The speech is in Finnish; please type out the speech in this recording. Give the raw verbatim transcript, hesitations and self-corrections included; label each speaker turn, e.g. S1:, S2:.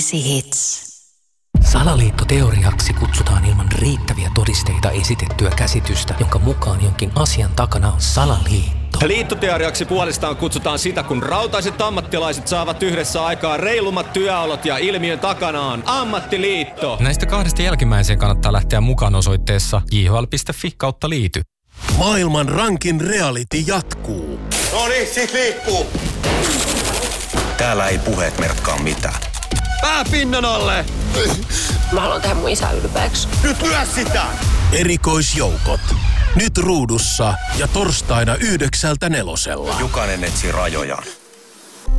S1: Hits.
S2: Salaliittoteoriaksi kutsutaan ilman riittäviä todisteita esitettyä käsitystä, jonka mukaan jonkin asian takana on salaliitto.
S3: Liittoteoriaksi puolestaan kutsutaan sitä, kun rautaiset ammattilaiset saavat yhdessä aikaa reilummat työolot ja ilmiön takana on ammattiliitto.
S4: Näistä kahdesta jälkimmäiseen kannattaa lähteä mukaan osoitteessa j h l piste f i kautta liity.
S5: Maailman rankin reality jatkuu.
S6: No niin, sit liikkuu. Täällä ei puheet merkkaa mitään.
S3: Pää pinnan alle!
S1: Mä haluan tehdä mun isä ylpeäksi.
S6: Nyt lyö sitä!
S5: Erikoisjoukot. Nyt ruudussa ja torstaina yhdeksältä nelosella.
S6: Jokainen etsii rajojaan.